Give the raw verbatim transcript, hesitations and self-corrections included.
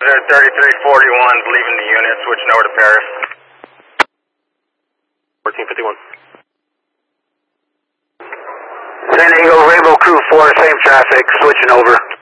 Roger, thirty-three forty-one, leaving the unit, switching over to Paris. fourteen fifty-one. San Diego Rainbow Crew four, same traffic, switching over.